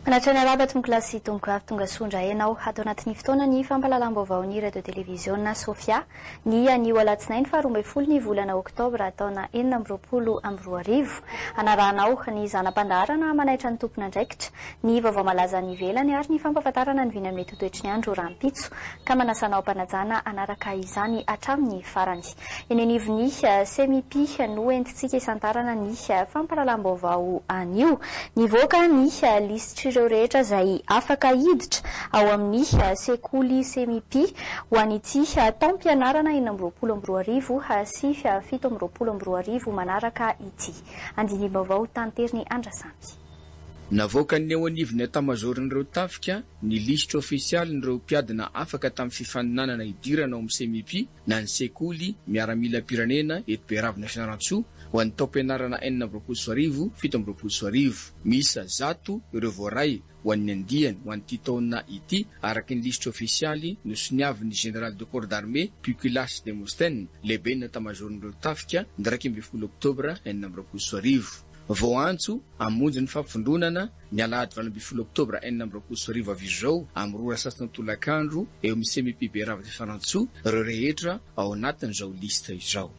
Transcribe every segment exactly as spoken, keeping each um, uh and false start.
Anatrany arabat moklasy tonga tonga sondra enao atao anatin'ny fotoana ny fampahalalam-baovao ny radio televiziona Sofia ny anio alatsinainy faha roa ambin'ny folo ny volana oktobra taona enina amby roapolo amby roa arivo anaranao ny zanam-pandaharana manaitra ny tompona andraikitra ny vaovao malaza ny ivelany ary ny fampahafantarana ny vina amin'ny totoetry ny andro rahampitso ka manasanao mpanajana anaraka izany hatramin'ny farany eny anivony semipi no entitsika isantarana ny fampahalalam-baovao anio nivoaka ny lisitra ireo rehetra izay afaka hiditra ao amin'ny sekoly semipi ho an'ity taom-pianarana enina amby roapolo amby roa arivo sy fito amby roapolo amby roa arivo manaraka ity andiny vaovao tanteriny Andrasamby. Navoaka ny eo anivony tamazorin'ireo tafika ny lisitra ofisialy n'ireo mpiadina afaka tamin'ny fifaninanana idirana ao amin'ny semipi na ny sekoly miaramila pirenena eto Beravina Fianarantsoa ho an'ny taom-pianarana enina amby roapolo sy arivo fito amby roapolo sy arivo misa zato ireo voaray ho an'ny andihany ho an'ity taona ity araky ny lisitra ofisialy nosoniavin'ny général de corps d'armée Pukulas Demostène lehibe na tamazorin'ireo tafika ndraiky amby folo oktobra enina amby roapolo sy arivo. Vao antso amonjy ny fampifondronana ny alahady valo ambin'ny folo oktobra enina amby roapolo sy arivo avy izao amin'ny roa sasany tolakandro eo amin'ny semipi Beravina Fianarantsoa ireo rehetra ao anatin'izao lista izao.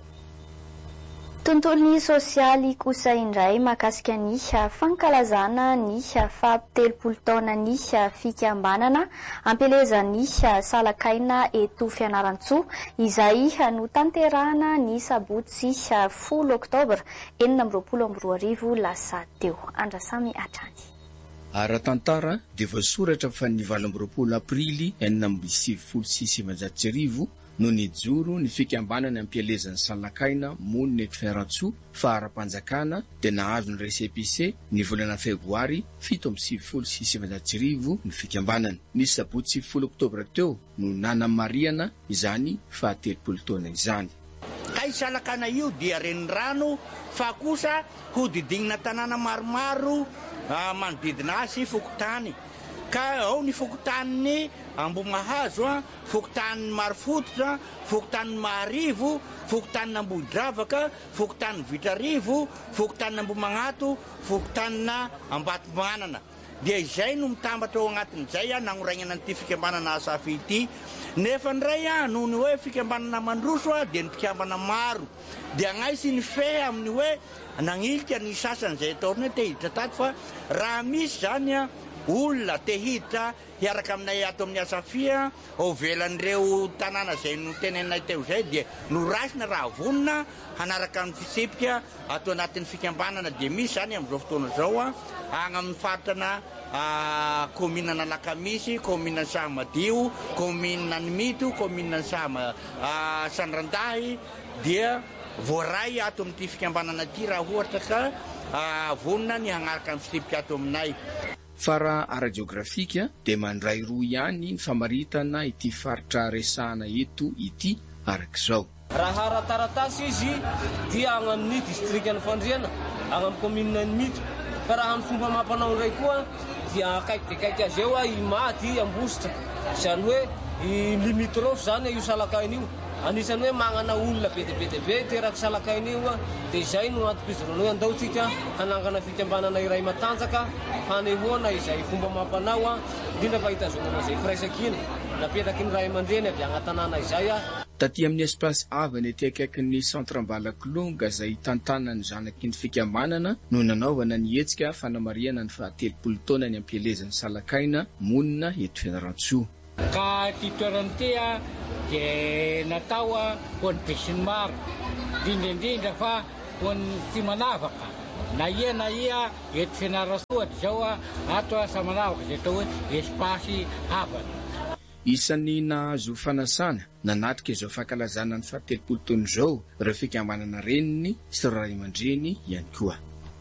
Tontolon'ny sosialy kosa indray mahakasika ny fankalazana ny faha-telopolo taona ny fikambanana ampelezan'ny salakaina eto Fianarantsoa izay no tanterahana ny sabotsy folo oktobra enina amby roapolo amby roa arivo lasa teo. Andrasamy Atrany. Ara-tantara dia voasoratra fa ny valo amby roapolo aprily enina amby sivifolo sy sivanjato sy arivo no nijoro ny fikambanana ampielezan'ny salakaina monina eto Fianarantsoa fa ara-panjakana dia nahazo ny resepise ny volana febroary fito amby sivifolo sy sivanjato sy arivo ny fikambanana. Ny sabotsy sivifolo oktobra teo no nanamariana izany fahatelopolo taona izany. Kay salakana io dia renirano fa kosa hodidignina tanàna maromaro manodidina azy fokotany. Ka ao ny fokotan'ny Ambomahazo, fokotan'ny Marifototra, fokotan'ny Maharivo, fokotan'ny Ambodravaka, fokotan'ny Vitrarivo, fokotan'ny Ambomagnato, fokotan'ny Ambatombanana. Dia izay no mitambatra ao anatin'izay nanoragnana an'ity fikambanana Asafy ity. Nefa ndray noho ny hoe fikambanana mandroso dia ny mpikambana maro. Dia agnaisy ny fe amin'ny hoe nagnilika ny sasany izay ataony te hiditra tato fa raha misy zany olona te hiditra hiaraka aminay ato amin'ny Asafia ao velan'ireo tanàna izay no tenenay teo izay dia no rasina raha vonona hanaraka ny fisipika ato anatin'ny fikambanana dia misy zany amin'izao fotoana izao agny amin'ny faritana kominana Lakamisy, kominana Sahamadio, kominana Mito, kominana Sama Sanrandahy dia voaray ato amin'ity fikambanana ity raha ohatra ka vonona ny hanaraka ny fisipika ato aminay. Fa raha ara-geografika dia mandray roa ihany ny famaritana ity faritra resahana eto ity arak'izao. Raha ara-taratasy izy dia agny amin'ny distriktan'ny Fandriana, agny amin'ny kominan'ny Mito. Fa raha amin'ny fomba mampanao indray koa dia akaiky dia akaiky azy eo Imady Ambositra. Izany hoe i limitrofy zany io salakaina io. Anisany hoe magnana olona be dia be dia be teraky salakaina io dia izay no antopizirana hoe andaotsika hanangana fikambanana iray matanjaka hanehoana izay fomba mampanao indrindra fa hitazonana izay firaisakina napetraky ny ray aman-dreny avy agny tanàna izay. Taty amin'ny espace avy ny ety akaikin'ny centre Ambalakolonga izay tantanany zanaky ny fikambanana no nanaovana ny hetsika fanamariana ny fahatelopolo taona ny ampielezan'ny salakaina monina eto Fianarantsoa. Ka ty toerana ty dia natao ho an'ny be sy ny maro indrindraindrindra fa ho an'ny tsy manavaka na ia na ia eto Fianarantsoa zao ato sa manavaka izay atao hoe espasy havana. Isan'ny nahazo fanasana nanatrika izao fankalazana ny fahatelopolo taona izao ireo fikambanana reniny sy ireo ray aman-dreny ihany koa.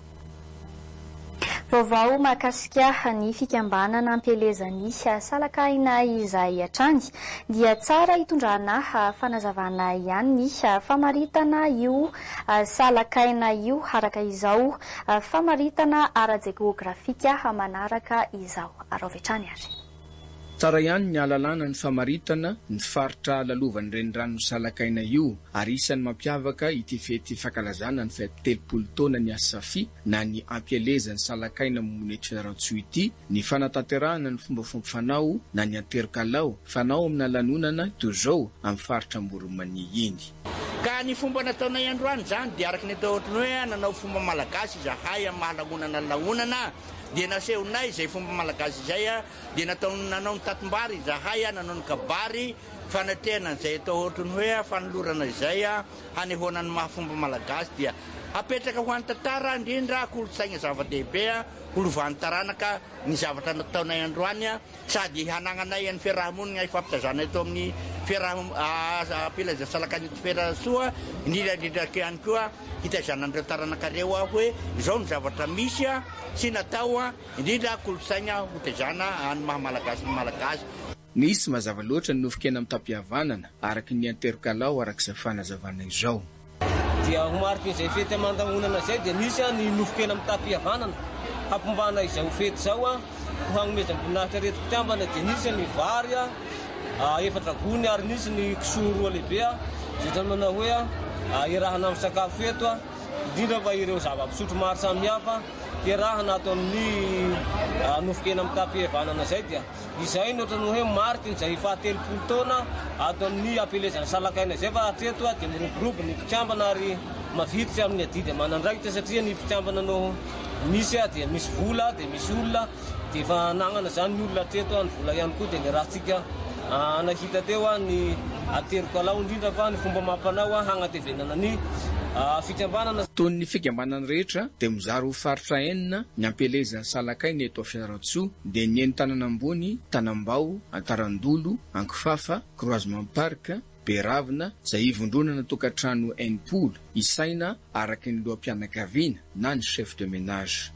Vaovao mahakasika ny fikambanana ampielezan'ny salakaina izay hatrany dia tsara hitondrana fanazavana ihany ny famaritana io salakaina io araka izao famaritana ara-geografika manaraka izao. Araovetrany ary. Tsara ihany ny alalàna ny famaritana ny faritra lalovany renirano salakaina io ary isan'ny mampiavaka ity fety fankalazana ny fety telopolo taona ny asafy na ny ampielezan'ny salakaina momonety Fianarantsoa ity ny fanatanterahana ny fombafomba fanao na ny anterokalao fanao amina lanonana toy izao amin'ny faritra Mboromania iny. Ka ny fomba nataonay androany zany dia araka ny atao ohatry ny hoe nanao fomba malagasy zahay amin'ny mahalahonana lahonana dia nasehonay izay fomba malagasy izay a dia natao nanao ny tatimbary zahay a nanao ny kabary fanatena izay atao ohatry ny hoe fanolorana izay a hanehoana ny mahafomba malagasy dia apetraka ho an-tantara indrindra kolotsaina zava-dehibe a olovan'ny taranaka ny zavatra nataonay androany a sady hanananay ny fiarahamonina ifampitazana eto amin'ny fiarahampilaza salakaina Fianarantsoa indrindra indrindra ihany koa hitazanan'ireo taranakareo a hoe izao ny zavatra misy a sy natao a indrindra kolotsaina hotazana any mahamalagasy ny malagasy. Nisy mazava loatra ny nofokena amin'ny tampihavanana araky ny anterokalao arak'izay fanazavana izao. Dia homariky izay fety amandanonana izay dia nisy ny nofokena amin'ny tampihavanana hampombana izao fety zao a hagnomezana voninahitra reto mpitiambana dia nisy ny vary a efatra gony ary nisy ny kisoa roa lehibe a zay zany manao hoe a irahana amin'ny sakafo eto a indrindra fa ireo zava-pisotro maro samihafa irahana ato amin'ny nofokena amin'ny tampihavanana zay dia izay ny ohatrany hoe mariky izay fahatelopolo taona ato amin'ny ampelezana salakaina izay fa hatreto a dia miroborobo ny mpitiambana ary mavitry amin'ny adidy amanandraikitra satria ny mpitiambana no misy a dia misy vola dia misy olona dia efa nanana zany ny olona hatreto a ny vola ihany koa dia ny rahatsika nahita teo a ny aterokalao indrindra fa ny fomba mampanao a hagnatevenana ny fikambanana. Tony ny fikambanana rehetra dia mizary ho faritra enina ny ampelezan'ny salakaina eto Fianarantsoa dia ny eny Tananambony, Tanambao, Antarandolo, Ankifafa, Croisement Park, Beravina izay hivondronana tokantrano enimpolo isaina araky ny lohampianakaviana na ny chef de ménage.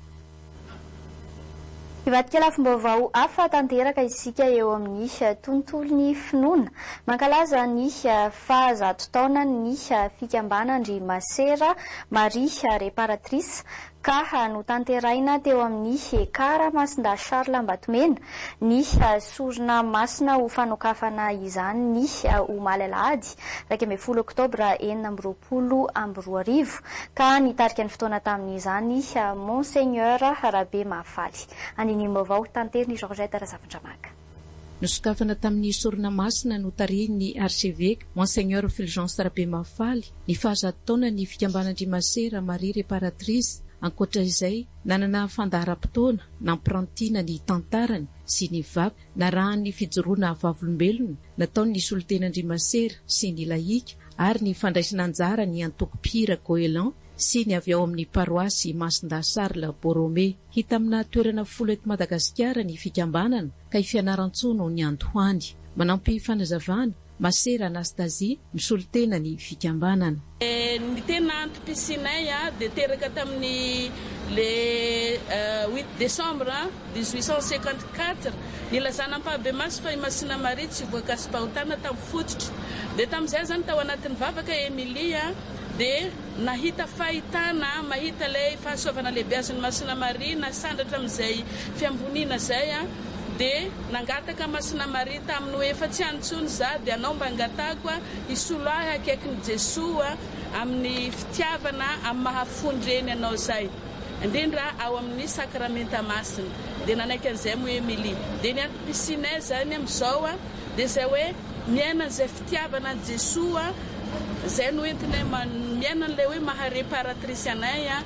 Ivadika lafim-baovao hafa tanteraka isika eo amin'ny tontolon'ny finoana. Mankalaza ny fahazato taona ny fikambanandrimasera Maria Reparatrice ka no tanteraina teo amin'ny ekara Masinda Charles Ambatomena ny sorona masina ho fanokafana izany ny ho Malalady raika ambin'ny folo oktobra enina amby roapolo amby roa arivo ka nitarika ny fotoana tamin'izany Monseigneur Rabe Mahafaly. Aniny vaovao tanteriny Georgette Razafindramaka. Nosokafana tamin'ny sorona masina no tarihiny archevêque Monseigneur Fulgence Rabe Mahafaly ny fahazato taona ny fikambanandrimasera Maria Reparatrice. Ankoatra izay nanana fandaharam-potoana namprantiana ny tantarany sy ny vaky narahany fijoroana vavolombelona nataony ny solotenandrimasera sy ny laïka ary ny fandraisana anjara ny antoko-pira goéland sy ny avy ao amin'ny paroasy Masinda Charles Borromée. Hita amina toerana folo eto Madagasikara ny fikambanana ka i Fianarantsoa no ny andohany. Manampy fanazavana Masera Anastasie misolitena ny fikambanana. Ny tena antom-pisinay dia teraka tamin'ny le huit décembre dix-huit cent cinquante-quatre nilazana ampahabemasy fa i Masina Maria tsy voakasym-pahotana tamin'ny fototra. Dia tamin'izay zany tao anatin'ny vavaka Emilia dia nahita fahitana mahita ilay fahasoavana lehibe azon'ny Masina Maria nasandatra amin'izay fiamboniana zay a dia nangataka Masina Maria tamin'ny hoe efa tsy antsony za dia anao mba angatako hisolo ahy akaikin'i Jesoa amin'ny fitiavana amin'ny mahafondreny anao zay indrindra ao amin'ny sakramenta masina. Dia nanaiky an'izay mo Emilie dia ny antom-pisinay zany amin'izao a dia izay hoe miaina an'izay fitiavana Jesoa zay no entinay miaina an'ilay hoe mahareparatrice anay a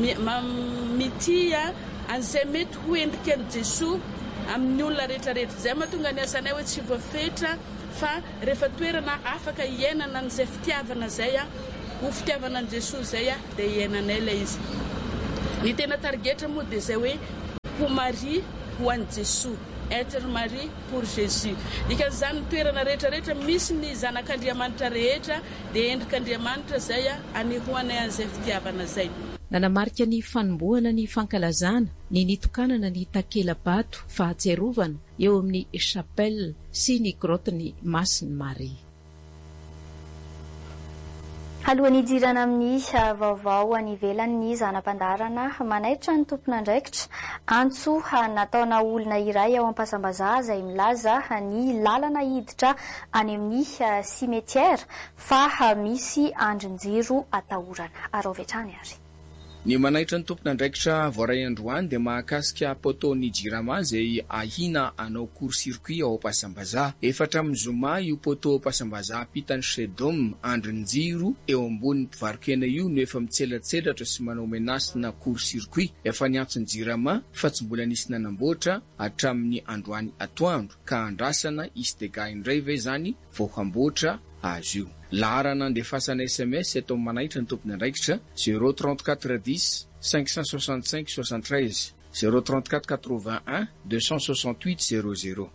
mitia an'izay mety ho endrika an'i Jesoa amin'ny olona rehetrarehetra. Zay mahatonga ny asanay hoe tsy voafetra fa rehefa toerana afaka iainana an'izay fitiavana zay a ho fitiavana an'i Jesoa zay a dia iainanay ilay izy. Ny tena targetra moa dia zay hoe ho Marie ho an'i Jesoa, être Marie pour Jésus. Dikan'izany toerana rehetrarehetra misy ny zanak'Andriamanitra rehetra dia endrik'Andriamanitra zay a anehoanay an'izay fitiavana zay. Nanamarika ny fanombohana ny fankalazana ny nitokanana ny takela-bato fahatsiarovana eo amin'ny chapelle sy ny grotte ny Masina Maria. Alohan'ny hidirana amin'ny vaovao any ivelany zanam-pandarana manaitra ny tompon'andraikitra antso nataona olona iray ao am-pasambazaha izay milaza ny lalana hiditra any amin'ny simetiera fa misy andrin-jiro atahorana. Araovetrany ary. Ny manaitra ny tompon'andraikitra voaray androany dia mahakasika poteau-ny jirama izay ahina anao court-circuit ao am-pasambazaha. Efatra amin'ny zoma io poteau am-pasambazaha ampitany Sedom andrin-jiro eo ambonin'ny mpivarokena io no efa mitselatselatra sy manao menasina court-circuit. Efa niantson'ny jirama fa tsy mbola nisy nanamboatra hatramin'ny androany atoandro ka andrasana isy dega indray ve zany vao hamboatra azy io. Laharana andefasana S M S eto manaitra ny tompon'andraikitra zéro trente-quatre dix cinq cent soixante-cinq soixante-treize zéro trente-quatre quatre-vingt-un deux cent soixante-huit zéro zéro.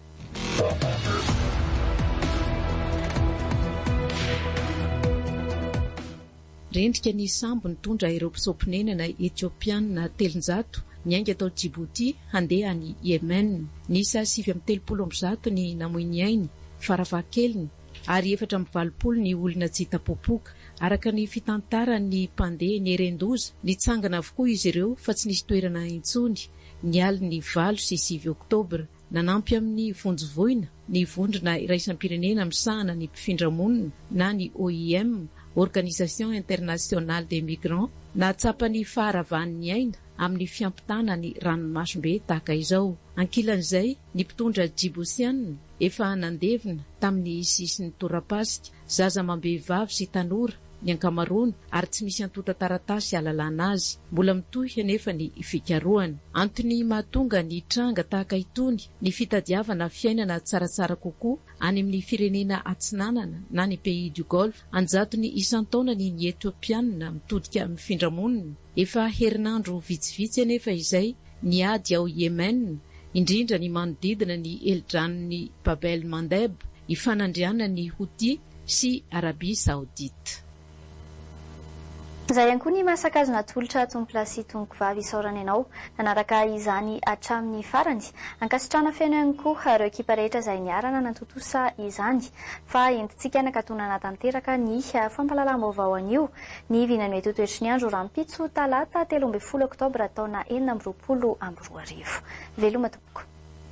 Rendrika ny sambo nitondra ireo mpisomponenana Etiopiana telonjato niainga tao Djibouti handeha any Yemen. Nisa sivy amin'ny telopolo amby zato ny namoiny ainy faravakeliny ary efatra amin'ny valopolo ny olona tsy tapopoka. Araka ny fitantaran'ny mpandeha ny Erendoza nitsangana avokoa izy ireo fa tsy nisy toerana intsony. Ny aliny valo sy sivy oktobra nanampy amin'ny vonjovoina ny vondrona iraisam-pirenena misahana ny mpifindra-monina na ny O I M Organisation Internationale des Migrants natsapa ny faharavan'ny aina amin'ny fiampitana ny ranomasombe tahaka izao. Ankilan'izay ny mpitondra Djiboutiana efa nandevina tamin'ny sisin'ny torapasika zaza mambehivavy sy tanora ny ankamaroany ary tsy misy antota taratasy alalana azy. Mbola mitohy anefa ny fikaroany. Antony mahatonga ny tranga tahaka itony ny fitadiavana fiainana tsaratsara kokoa any amin'ny firenena atsinanana na ny pays du Golfe. Anjatony isan-taonany ny Etiopiana mitodika mifindra-monina. Efa herinandro vitsivitsy anefa izay ny ady ao Yemen, indrindra ny manodidina ny Eldran'ny Babel Mandeb, ifanandriana ny Houthi sy Arabia Saodita. Izay ihany koa ny masakazo natolotra tompolasy tongovavy isaorana ianao nanaraka izany hatramin'ny farany. Ankasitrana feno ihany koa ireo ekipa rehetra izay niarana nantontosa izany fa entintsika nakatonana tanteraka ny fampahalalam-baovao anio ny vinany hoe toetoetry ny andro rampitso talata telo ambin'ny folo oktobra taona enina amby roapolo amby roa arivo. Veloma tompoko.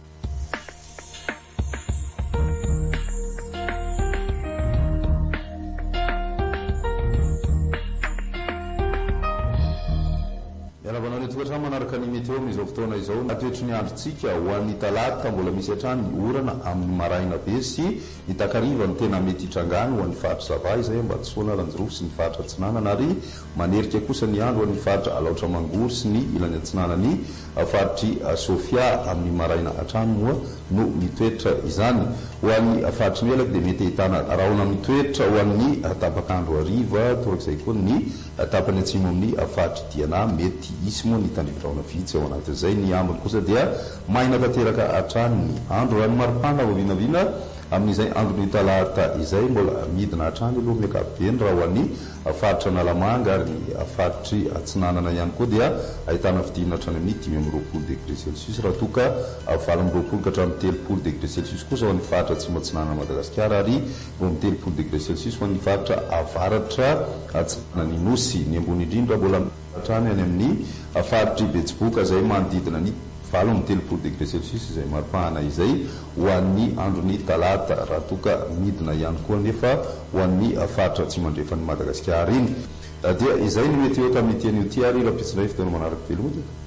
Alavanao toetra manaraka ny meteo amin'izao fotoana izao natoetry ny androntsika ho an'ny talata mbola misy hatrany ny orana amin'ny maraina be sy ny takariva ny tena mety hitrangany ho an'ny faritra Zava izay Ambatsoana Lanjirofo sy ny faritra Atsinanana ary manerika kosa ny andro ho an'ny faritra Alaotra Mangory sy ny ilany Atsinanany faritry Sofia amin'ny maraina hatrany moa no mitoetra izany. Ho an'ny faritry Melaky dia mety ahitana rahona mitoetra ho an'ny tapakandro hariva torak'izay koa ny tapany atsimo amin'ny faritry Diana mety isy moa ny tandrivirahona vitsy ao anatin'izay. Ny ambiny kosa dia maina tanteraka hatrany ny andro rano maripana ho vinavina amin'izay andro ny talata izay mbola midina hatrany aloha miakapobeny raha ho an'ny faritra Analamanga ary ny faritry Atsinanana ihany koa dia ahitana fidinina hatrany amin'ny dimy amby roapolo degré celsius raha toka valo amby roapolo ka hatramin'ny telopolo degré celsius kosa ho an'ny faritra Atsimo Atsinanana Madagasikara ary eo amin'ny telopolo degré celsius ho an'ny faritra avaratra Atsinanana ny Nosy. Ny ambony indrindra mbola hatrany any amin'ny faritry Betsiboka izay manodidina ny valo amby telopolo degré celsius izay maripahana izay ho an'ny androny talata raha toka midina ihany koa nefa ho an'ny faritra tsy mandrefan'ny Madagasikara iny. Dia izay ny meteo tamin'ny tian'io ty ary rapitsinay fotoana manaraka velomody.